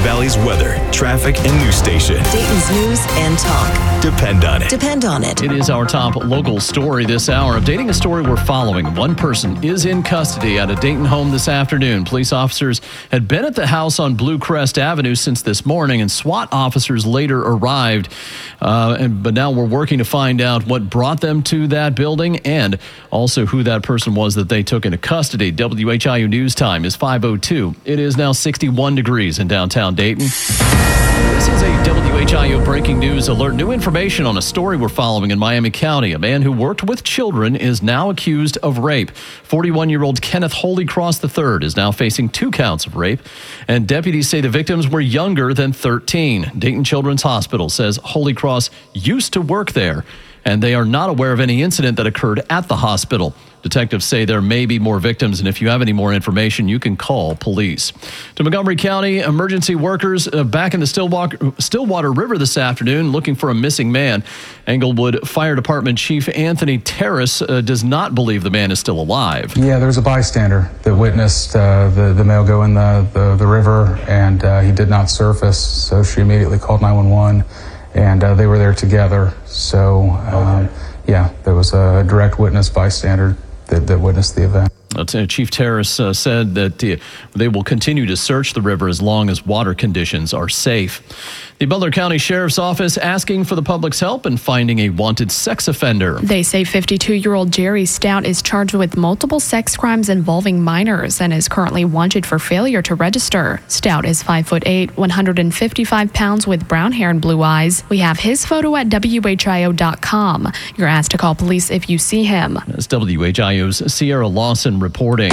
Valley's weather, traffic, and news station. Dayton's News and Talk. Depend on it. Depend on it. It is our top local story this hour. Updating a story we're following. One person is in custody at a Dayton home this afternoon. Police officers had been at the house on Blue Crest Avenue since this morning, and SWAT officers later arrived. But now we're working to find out what brought them to that building and also who that person was that they took into custody. WHIO News Time is 5:02. It is now 61 degrees in downtown Dayton. This is a WHIO breaking news alert. New information on a story we're following in Miami County. A man who worked with children is now accused of rape. 41-year-old Kenneth Holycross III is now facing 2 counts of rape, and deputies say the victims were younger than 13. Dayton Children's Hospital says Holycross used to work there, and they are not aware of any incident that occurred at the hospital. Detectives say there may be more victims, and if you have any more information, you can call police. To Montgomery County, emergency workers back in the Stillwater River this afternoon looking for a missing man. Englewood Fire Department Chief Anthony Terrace does not believe the man is still alive. Yeah, there was a bystander that witnessed the male go in the river, and he did not surface, so she immediately called 911, and they were there together. So, yeah, there was a direct witness bystander that witnessed the event. Chief Terrace said that they will continue to search the river as long as water conditions are safe. The Butler County Sheriff's Office asking for the public's help in finding a wanted sex offender. They say 52-year-old Jerry Stout is charged with multiple sex crimes involving minors and is currently wanted for failure to register. Stout is 5'8", 155 pounds with brown hair and blue eyes. We have his photo at WHIO.com. You're asked to call police if you see him. That's WHIO's Sierra Lawson reporting.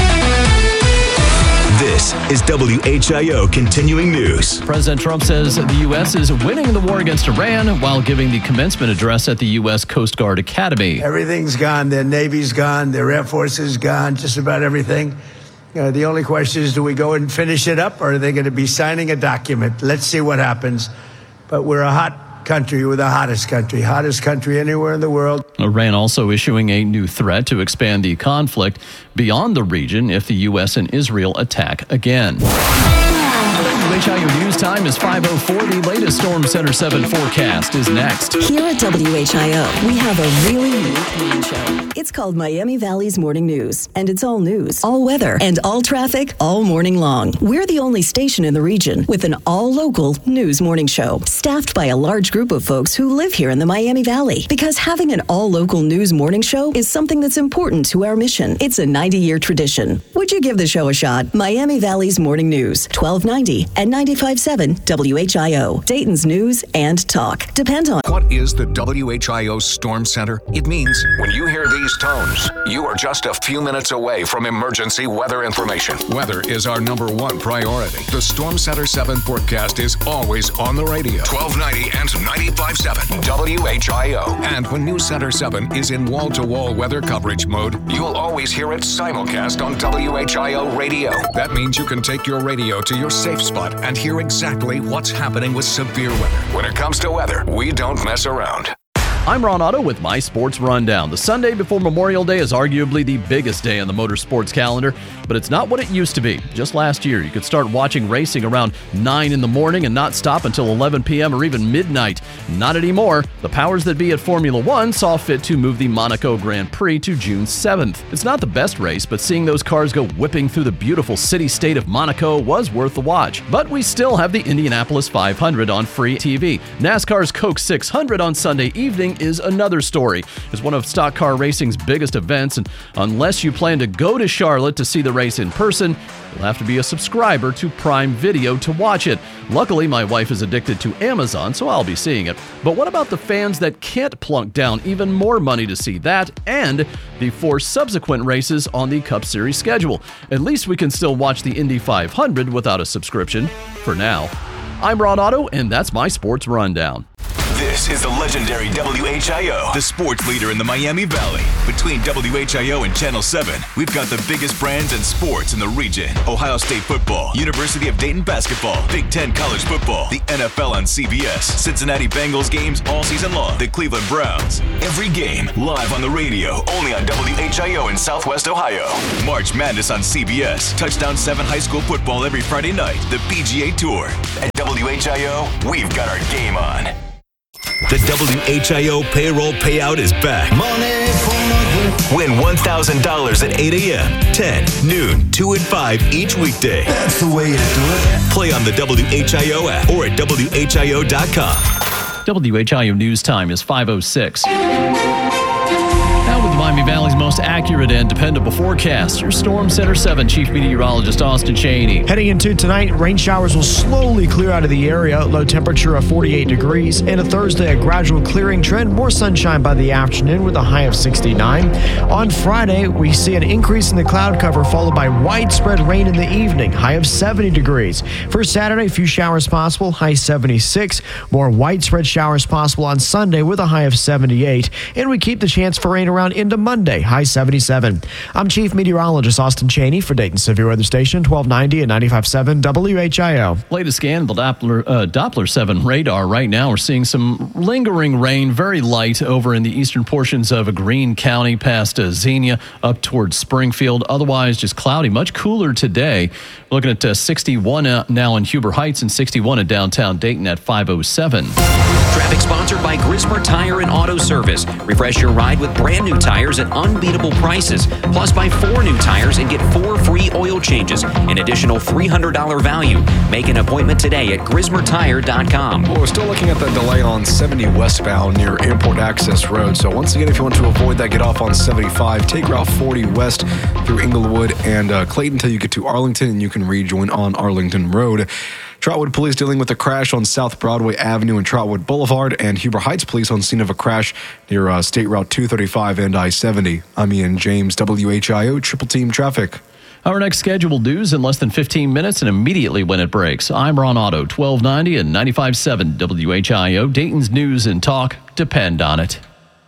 This is WHIO Continuing News. President Trump says the U.S. is winning the war against Iran while giving the commencement address at the U.S. Coast Guard Academy. Everything's gone. Their Navy's gone. Their Air Force is gone. Just about everything. The only question is, do we go and finish it up, or are they going to be signing a document? Let's see what happens. But we're a hot country. We're the hottest country anywhere in the world. Iran also issuing a new threat to expand the conflict beyond the region if the U.S. and Israel attack again. WHIO News Time is 5:04. The latest Storm Center 7 forecast is next. Here at WHIO, we have a really unique morning show. It's called Miami Valley's Morning News, and it's all news, all weather, and all traffic all morning long. We're the only station in the region with an all-local news morning show, staffed by a large group of folks who live here in the Miami Valley. Because having an all-local news morning show is something that's important to our mission. It's a 90-year tradition. Would you give the show a shot? Miami Valley's Morning News, 1290 and 95.7 WHIO, Dayton's News and Talk. Depend on. What is the WHIO Storm Center? It means when you hear these tones, you are just a few minutes away from emergency weather information. Weather is our #1 priority. The Storm Center 7 forecast is always on the radio. 1290 and 95.7 WHIO. And when News Center 7 is in wall-to-wall weather coverage mode, you'll always hear it simulcast on WHIO radio. That means you can take your radio to your safe spot and hear exactly what's happening with severe weather. When it comes to weather, we don't mess around. I'm Ron Otto with my Sports Rundown. The Sunday before Memorial Day is arguably the biggest day on the motorsports calendar, but it's not what it used to be. Just last year, you could start watching racing around 9 in the morning and not stop until 11 p.m. or even midnight. Not anymore. The powers that be at Formula One saw fit to move the Monaco Grand Prix to June 7th. It's not the best race, but seeing those cars go whipping through the beautiful city-state of Monaco was worth the watch. But we still have the Indianapolis 500 on free TV. NASCAR's Coke 600 on Sunday evening is another story. It's one of stock car racing's biggest events, and unless you plan to go to Charlotte to see the race in person, you'll have to be a subscriber to Prime Video to watch it. Luckily, my wife is addicted to Amazon, so I'll be seeing it. But what about the fans that can't plunk down even more money to see that and the 4 subsequent races on the Cup Series schedule? At least we can still watch the Indy 500 without a subscription, for now. I'm Ron Otto, and that's my Sports Rundown. This is the legendary WHIO, the sports leader in the Miami Valley. Between WHIO and Channel 7, we've got the biggest brands and sports in the region. Ohio State football, University of Dayton basketball, Big Ten college football, the NFL on CBS, Cincinnati Bengals games all season long, the Cleveland Browns. Every game live on the radio, only on WHIO in Southwest Ohio. March Madness on CBS, Touchdown 7 high school football every Friday night, the PGA Tour. At WHIO, we've got our game on. The WHIO payroll payout is back. Money for Win $1,000 at 8 a.m., 10, noon, 2 and 5 each weekday. That's the way to do it. Play on the WHIO app or at WHIO.com. WHIO news time is 5:06. Now with the Miami Valley's most accurate and dependable forecast, your Storm Center 7 Chief Meteorologist Austin Chaney. Heading into tonight, rain showers will slowly clear out of the area. Low temperature of 48 degrees. And a Thursday, a gradual clearing trend. More sunshine by the afternoon with a high of 69. On Friday, we see an increase in the cloud cover followed by widespread rain in the evening. High of 70 degrees. For Saturday, a few showers possible. High 76. More widespread showers possible on Sunday with a high of 78. And we keep the chance for rain around into Monday, high 77. I'm Chief Meteorologist Austin Chaney for Dayton Severe Weather Station, 1290 and 95.7 WHIO. Latest scan, the Doppler 7 radar right now. We're seeing some lingering rain, very light over in the eastern portions of Greene County past Xenia up towards Springfield. Otherwise, just cloudy, much cooler today. We're looking at 61 now in Huber Heights and 61 in downtown Dayton at 5:07. Traffic sponsored by Grismer Tire and Auto Service. Refresh your ride with brand new tires at unbeatable prices. Plus, buy 4 new tires and get 4 free oil changes. An additional $300 value. Make an appointment today at GrismerTire.com. Well, we're still looking at the delay on 70 westbound near Airport Access Road. So once again, if you want to avoid that, get off on 75. Take Route 40 west through Inglewood and Clayton until you get to Arlington, and you can rejoin on Arlington Road. Trotwood Police dealing with a crash on South Broadway Avenue and Trotwood Boulevard, and Huber Heights Police on scene of a crash near State Route 235 and I-70. I'm Ian James, WHIO Triple Team Traffic. Our next scheduled news in less than 15 minutes and immediately when it breaks. I'm Ron Otto, 1290 and 95.7 WHIO. Dayton's news and talk depend on it.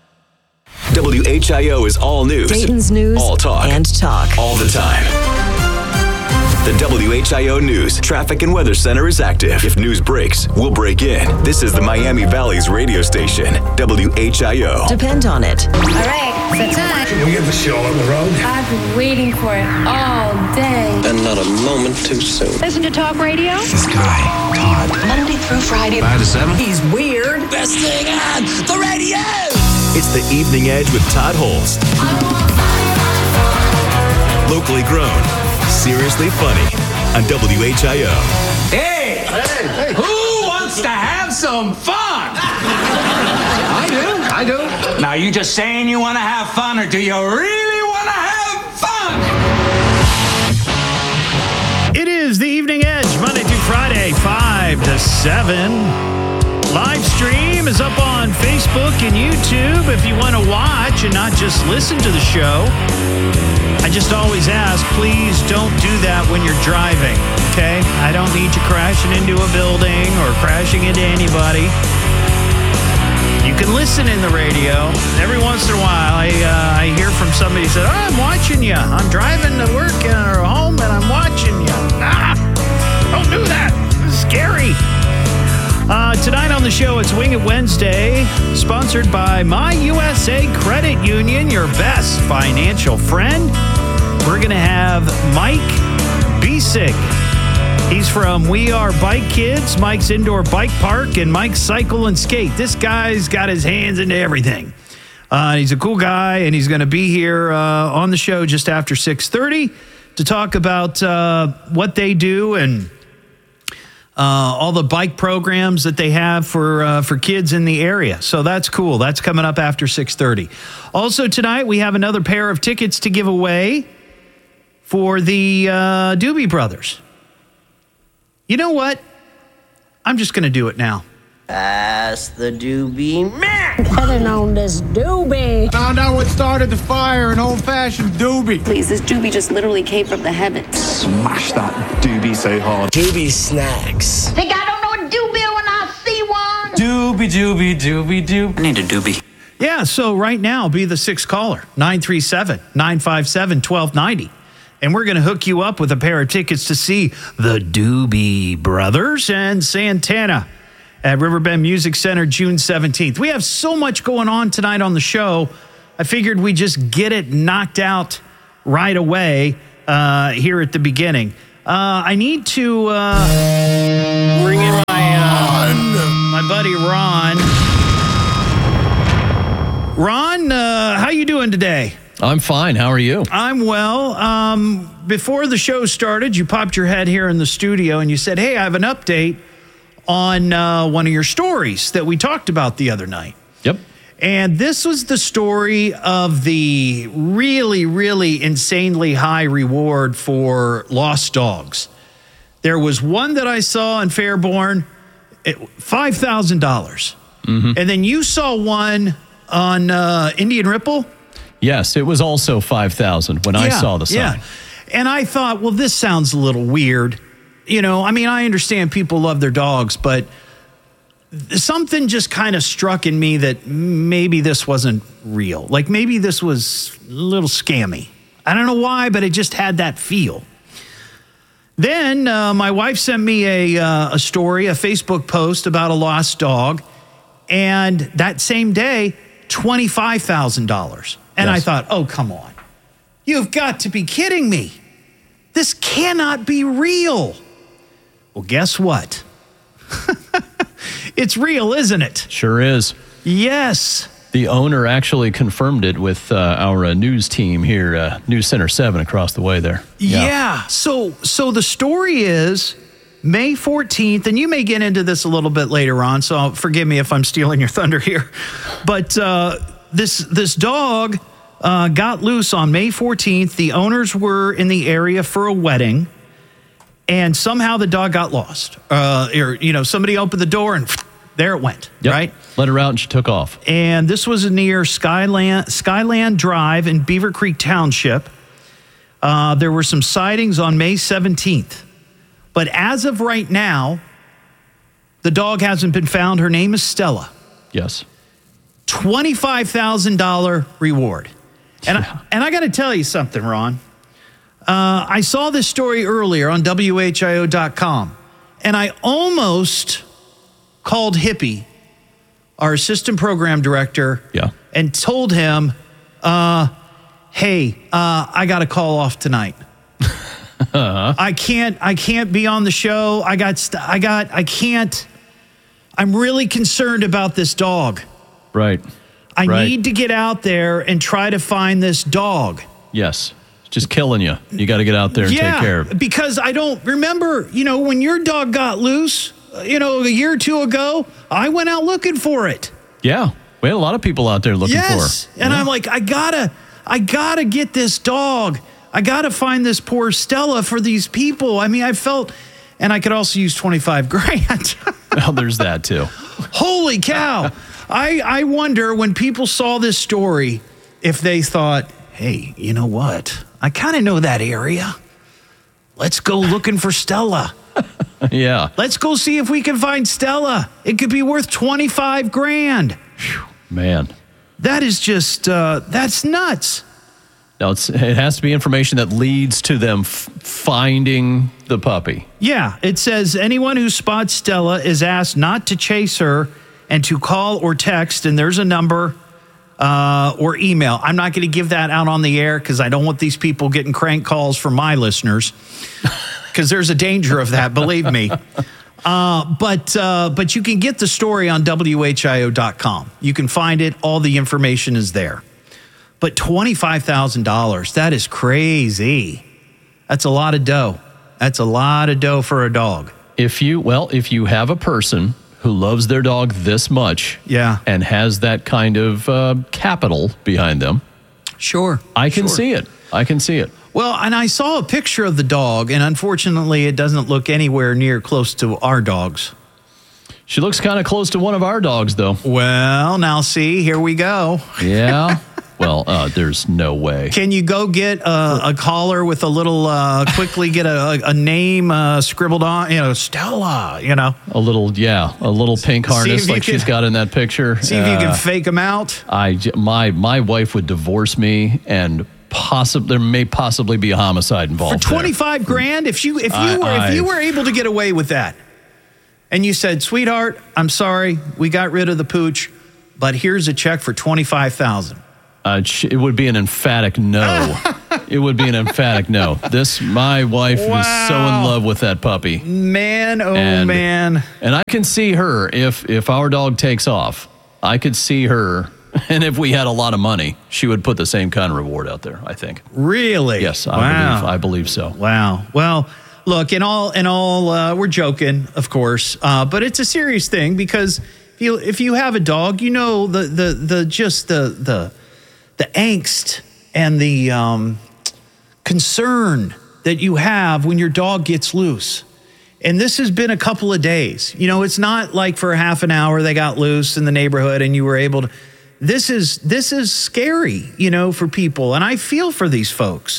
WHIO is all news. Dayton's news all talk. And talk. All the time. The WHIO News Traffic and Weather Center is active. If news breaks, we'll break in. This is the Miami Valley's radio station, WHIO. Depend on it. All right, it's time. Can we get the show on the road? I've been waiting for it all day. And not a moment too soon. Listen to talk radio. This guy, Todd. Monday through Friday. 5 to 7. He's weird. Best thing on the radio. It's the Evening Edge with Todd Holst. Locally grown, seriously funny on WHIO. Hey, who wants to have some fun? I do. Now, you just saying you want to have fun, or do you really want to have fun? It is the Evening Edge, Monday through Friday, 5 to 7. Live stream is up on Facebook and YouTube if you want to watch and not just listen to the show. I just always ask, please don't do that when you're driving, okay? I don't need you crashing into a building or crashing into anybody. You can listen in the radio. Every once in a while, I hear from somebody who said, oh, I'm watching you. I'm driving to work or home and I'm watching you. Don't do that. It's scary. Tonight on the show, it's Wing It Wednesday, sponsored by My USA Credit Union, your best financial friend. We're going to have Mike Biesig. He's from We Are Bike Kids, Mike's Indoor Bike Park, and Mike's Cycle and Skate. This guy's got his hands into everything. He's a cool guy, and he's going to be here on the show just after 6:30 to talk about what they do and all the bike programs that they have for kids in the area. So that's cool. That's coming up after 6:30. Also tonight, we have another pair of tickets to give away for the Doobie Brothers. You know what? I'm just going to do it now. That's the Doobie Man. Better known as Doobie. Found out what started the fire, an old-fashioned doobie. Please, this Doobie just literally came from the heavens. Smash that Doobie so hard. Doobie snacks. Think I don't know a Doobie when I see one? Doobie, doobie, doobie, doobie. I need a Doobie. Yeah, so right now, be the sixth caller, 937-957-1290. And we're going to hook you up with a pair of tickets to see the Doobie Brothers and Santana at Riverbend Music Center, June 17th. We have so much going on tonight on the show. I figured we'd just get it knocked out right away here at the beginning. I need to bring in my I'm fine. How are you? I'm well. Before the show started, you popped your head here in the studio and you said, hey, I have an update on one of your stories that we talked about the other night. Yep. And this was the story of the really, really insanely high reward for lost dogs. There was one that I saw in Fairborn, $5,000. Mm-hmm. And then you saw one on Indian Ripple. Yes, it was also 5,000 when I saw the sign. Yeah. And I thought, well, this sounds a little weird. You know, I mean, I understand people love their dogs, but something just kind of struck in me that maybe this wasn't real. Like maybe this was a little scammy. I don't know why, but it just had that feel. Then my wife sent me a story, a Facebook post about a lost dog. And that same day, $25,000. And I thought, oh, come on. You've got to be kidding me. This cannot be real. Well, guess what? It's real, isn't it? Sure is. Yes. The owner actually confirmed it with our news team here, News Center 7 across the way there. Yeah. So the story is May 14th, and you may get into this a little bit later on, so forgive me if I'm stealing your thunder here. But this dog got loose on May 14th. The owners were in the area for a wedding, and somehow the dog got lost. Somebody opened the door, and there it went, right? Let her out, and she took off. And this was near Skyland Drive in Beaver Creek Township. There were some sightings on May 17th. But as of right now, the dog hasn't been found. Her name is Stella. Yes. $25,000 reward. And I got to tell you something, Ron. I saw this story earlier on WHIO.com, and I almost called Hippie, our assistant program director, and told him, hey, I got to call off tonight. I can't be on the show. I can't. I'm really concerned about this dog. Right. I need to get out there and try to find this dog. Yes. It's just killing you. You got to get out there and take care of it. Because I don't remember, when your dog got loose, a year or two ago, I went out looking for it. Yeah. We had a lot of people out there looking for her. And I'm like, I gotta get this dog. I gotta find this poor Stella for these people. I mean, I felt, and I could also use $25,000. Well, there's that too. Holy cow. I wonder when people saw this story, if they thought, hey, you know what? I kind of know that area. Let's go looking for Stella. Yeah. Let's go see if we can find Stella. It could be worth $25,000. Man. That is just, that's nuts. Now, it has to be information that leads to them finding the puppy. Yeah. It says anyone who spots Stella is asked not to chase her and to call or text, and there's a number or email. I'm not going to give that out on the air because I don't want these people getting crank calls from my listeners because there's a danger of that, believe me. But you can get the story on WHIO.com. You can find it. All the information is there. But $25,000, that is crazy. That's a lot of dough. That's a lot of dough for a dog. If you have a person who loves their dog this much and has that kind of capital behind them, I can see it. I can see it. Well, and I saw a picture of the dog, and unfortunately, it doesn't look anywhere near close to our dogs. She looks kind of close to one of our dogs, though. Well, now see, here we go. Yeah. Well, there's no way. Can you go get a collar with a little, quickly get a name scribbled on, Stella, A little pink harness like she's got in that picture. See if you can fake them out. My wife would divorce me, and there may possibly be a homicide involved. For $25,000, if you were able to get away with that, and you said, sweetheart, I'm sorry, we got rid of the pooch, but here's a check for $25,000. It would be an emphatic no. It would be an emphatic no. My wife is so in love with that puppy. Man, man. And I can see her, if our dog takes off, I could see her And if we had a lot of money, she would put the same kind of reward out there, I think. Really? Yes, Wow. I believe so. Wow. Well, look, in all, we're joking, of course, but it's a serious thing because if you have a dog, you know the angst and the concern that you have when your dog gets loose. And this has been a couple of days. You know, it's not like for half an hour they got loose in the neighborhood and you were able to. This is scary, you know, for people. And I feel for these folks.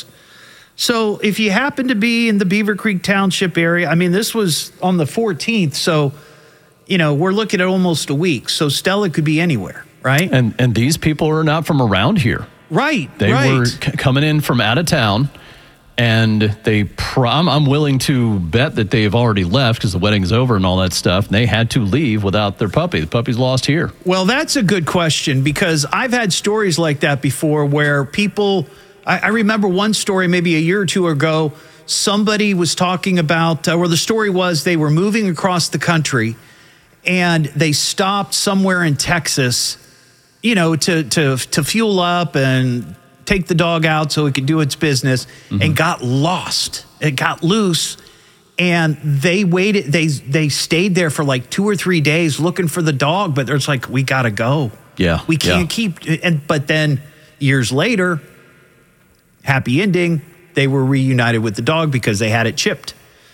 So if you happen to be in the Beaver Creek Township area, I mean, this was on the 14th. So, you know, we're looking at almost a week. So Stella could be anywhere, right? And these people are not from around here. Right. They were coming in from out of town. And I'm willing to bet that they've already left because the wedding's over and all that stuff. And they had to leave without their puppy. The puppy's lost here. Well, that's a good question because I've had stories like that before where people, I remember one story maybe a year or two ago, somebody was talking about, where the story was they were moving across the country and they stopped somewhere in Texas, you know, to fuel up and take the dog out so it could do its business, and got lost. It got loose, and they waited. They stayed there for like 2 or 3 days looking for the dog, but it's like, we got to go. Yeah. We can't keep. But then years later, happy ending, they were reunited with the dog because they had it chipped.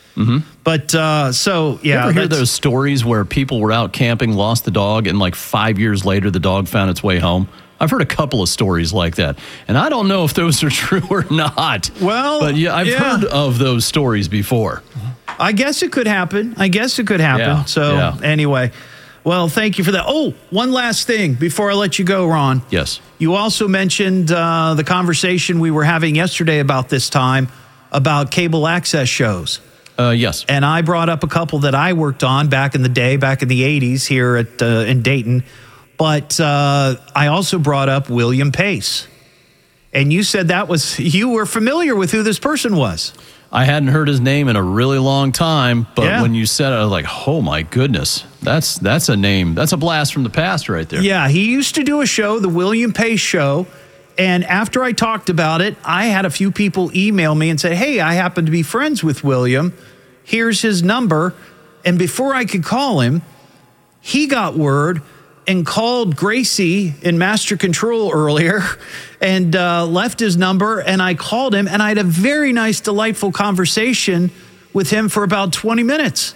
But so, yeah. You ever hear those stories where people were out camping, lost the dog, and like 5 years later, the dog found its way home? I've heard a couple of stories like that, and I don't know if those are true or not. Well, but yeah, I've heard of those stories before. I guess it could happen. Yeah, So anyway, well, thank you for that. Oh, one last thing before I let you go, Ron. Yes. You also mentioned the conversation we were having yesterday about this time about cable access shows. Yes. And I brought up a couple that I worked on back in the day, back in the 80s here in Dayton. But I also brought up William Pace. And you said you were familiar with who this person was. I hadn't heard his name in a really long time, but when you said it, I was like, oh my goodness, that's a name. That's a blast from the past right there. Yeah, he used to do a show, the William Pace Show. And after I talked about it, I had a few people email me and say, hey, I happen to be friends with William. Here's his number. And before I could call him, he got word and called Gracie in Master Control earlier and left his number. And I called him, and I had a very nice, delightful conversation with him for about 20 minutes.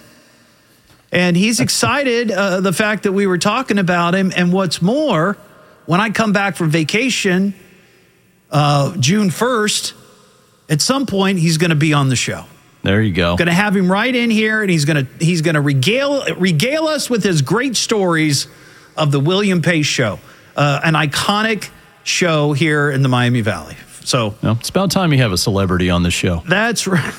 And he's excited, the fact that we were talking about him. And what's more, when I come back from vacation, June 1st, at some point, he's going to be on the show. There you go. Going to have him right in here, and he's going to regale us with his great stories of the William Pace Show, an iconic show here in the Miami Valley. So it's about time you have a celebrity on the show. That's right.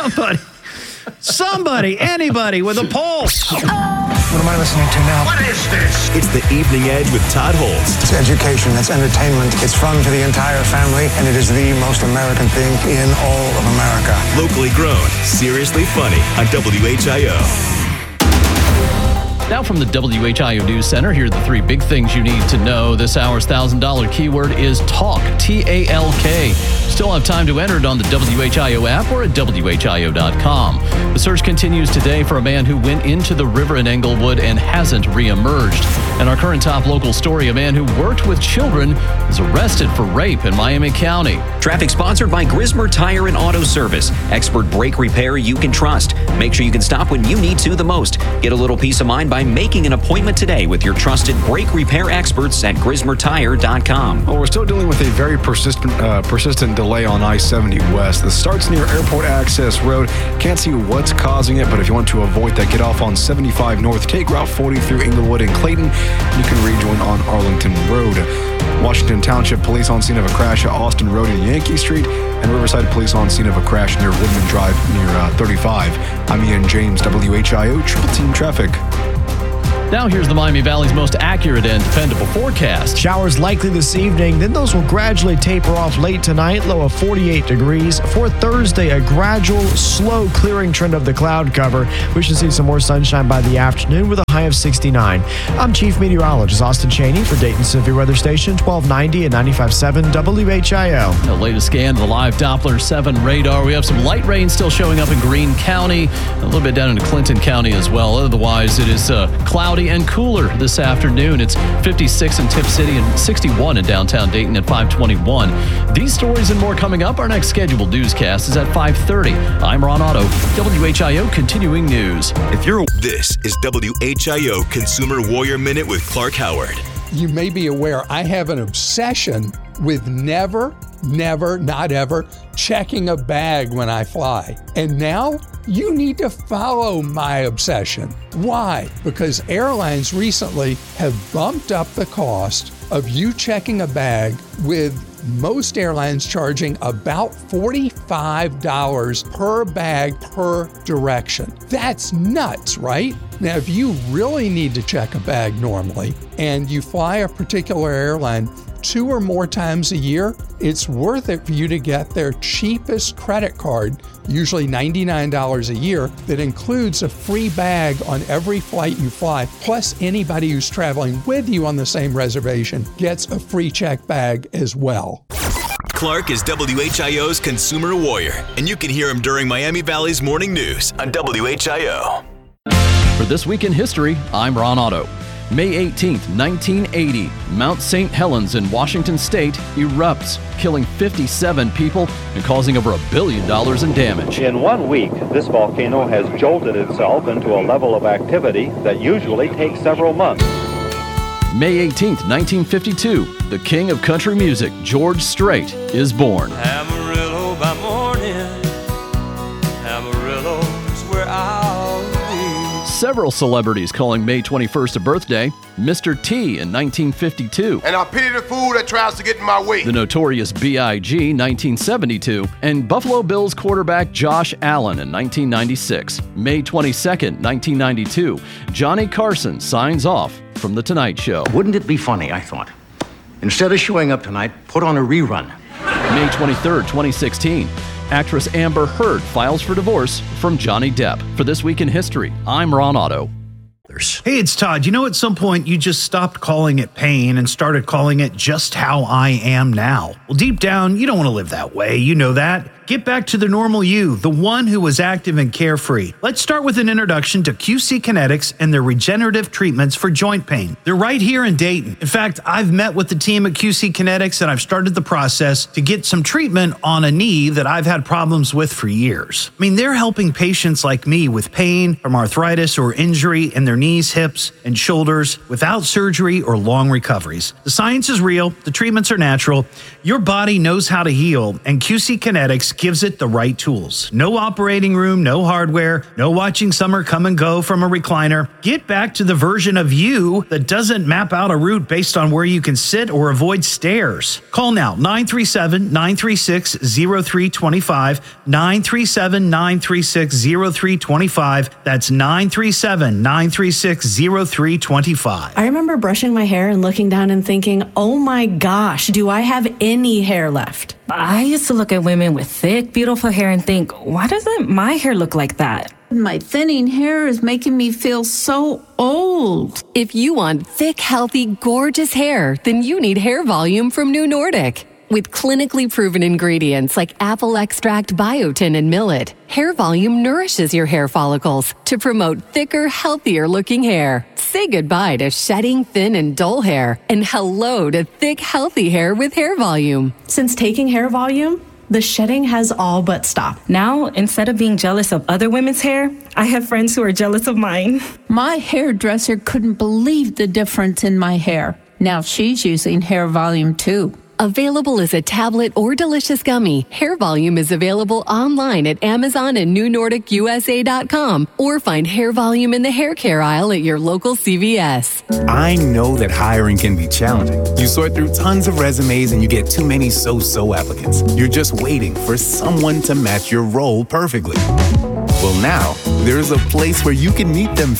Somebody, anybody with a pulse. What am I listening to now? What is this? It's the Evening Edge with Todd Holst. It's education, it's entertainment, it's fun to the entire family, and it is the most American thing in all of America. Locally grown, seriously funny on WHIO. Now from the WHIO News Center, here are the 3 big things you need to know. This hour's $1,000 keyword is TALK, T-A-L-K. Still have time to enter it on the WHIO app or at WHIO.com. The search continues today for a man who went into the river in Englewood and hasn't reemerged. And our current top local story, a man who worked with children is arrested for rape in Miami County. Traffic sponsored by Grismer Tire and Auto Service. Expert brake repair you can trust. Make sure you can stop when you need to the most. Get a little peace of mind by making an appointment today with your trusted brake repair experts at GrismerTire.com. Well, we're still dealing with a very persistent delay on I-70 West. This starts near Airport Access Road. Can't see what's causing it, but if you want to avoid that, get off on 75 North. Take Route 40 through Inglewood and Clayton. You can rejoin on Arlington Road. Washington Township Police on scene of a crash at Austin Road and Yankee Street, and Riverside Police on scene of a crash near Woodman Drive near 35. I'm Ian James, WHIO Triple Team Traffic. Now here's the Miami Valley's most accurate and dependable forecast. Showers likely this evening, then those will gradually taper off late tonight, low of 48 degrees. For Thursday, a gradual, slow clearing trend of the cloud cover. We should see some more sunshine by the afternoon with a high of 69. I'm Chief Meteorologist Austin Cheney for Dayton Severe Weather Station 1290 and 95.7 WHIO. The latest scan of the live Doppler 7 radar. We have some light rain still showing up in Greene County, a little bit down into Clinton County as well. Otherwise, it is cloudy and cooler this afternoon. It's 56 in Tip City and 61 in downtown Dayton at 521. These stories and more coming up. Our next scheduled newscast is at 5:30. I'm Ron Otto, WHIO Continuing News. This is WHIO Consumer Warrior Minute with Clark Howard. You may be aware I have an obsession with never, not ever checking a bag when I fly. And now you need to follow my obsession. Why? Because airlines recently have bumped up the cost of you checking a bag, with most airlines charging about $45 per bag per direction. That's nuts, right? Now, if you really need to check a bag normally and you fly a particular airline 2 or more times a year, it's worth it for you to get their cheapest credit card, usually $99 a year, that includes a free bag on every flight you fly. Plus, anybody who's traveling with you on the same reservation gets a free check bag as well. Clark is WHIO's Consumer Warrior, and you can hear him during Miami Valley's Morning News on WHIO. For This Week in History, I'm Ron Otto. May 18th, 1980, Mount St. Helens in Washington State erupts, killing 57 people and causing over $1 billion in damage. In 1 week, this volcano has jolted itself into a level of activity that usually takes several months. May 18th, 1952, the king of country music, George Strait, is born. Amarillo by morning, Amarillo's where I'll be. Several celebrities calling May 21st a birthday. Mr. T in 1952. And I pity the fool that tries to get in my way. The Notorious B.I.G. 1972. And Buffalo Bills quarterback Josh Allen in 1996. May 22nd, 1992. Johnny Carson signs off from The Tonight Show. Wouldn't it be funny, I thought, instead of showing up tonight, put on a rerun. May 23rd, 2016. Actress Amber Heard files for divorce from Johnny Depp. For This Week in History, I'm Ron Otto. Hey, it's Todd. You know, at some point, you just stopped calling it pain and started calling it just how I am now. Well, deep down, you don't want to live that way. You know that. Get back to the normal you, the one who was active and carefree. Let's start with an introduction to QC Kinetics and their regenerative treatments for joint pain. They're right here in Dayton. In fact, I've met with the team at QC Kinetics and I've started the process to get some treatment on a knee that I've had problems with for years. I mean, they're helping patients like me with pain from arthritis or injury in their knees, hips, and shoulders without surgery or long recoveries. The science is real. The treatments are natural. Your body knows how to heal, and QC Kinetics gives it the right tools. No operating room, no hardware, no watching summer come and go from a recliner. Get back to the version of you that doesn't map out a route based on where you can sit or avoid stairs. Call now, 937-936-0325, 937-936-0325. That's 937-936-0325. I remember brushing my hair and looking down and thinking, oh my gosh, do I have any hair left? I used to look at women with thick, beautiful hair and think, why doesn't my hair look like that? My thinning hair is making me feel so old. If you want thick, healthy, gorgeous hair, then you need Hair Volume from New Nordic. With clinically proven ingredients like apple extract, biotin, and millet, Hair Volume nourishes your hair follicles to promote thicker, healthier looking hair. Say goodbye to shedding, thin, and dull hair, and hello to thick, healthy hair with Hair Volume. Since taking Hair Volume, the shedding has all but stopped. Now, instead of being jealous of other women's hair, I have friends who are jealous of mine. My hairdresser couldn't believe the difference in my hair. Now she's using Hair Volume too. Available as a tablet or delicious gummy, Hair Volume is available online at Amazon and NewNordicUSA.com, or find Hair Volume in the hair care aisle at your local CVS. I know that hiring can be challenging. You sort through tons of resumes and you get too many so-so applicants. You're just waiting for someone to match your role perfectly. Well, now, there's a place where you can meet them